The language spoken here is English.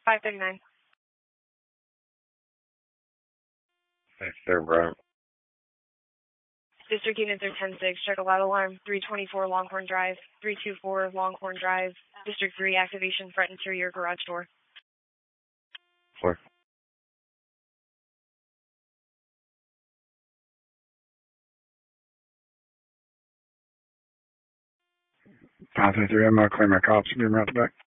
539. Thanks, there, bro. District units are 10-6. Check a loud alarm. 324 Longhorn Drive. 324 Longhorn Drive. District 3 activation front interior garage door. 4. I'm going to clear my cops. Be right back.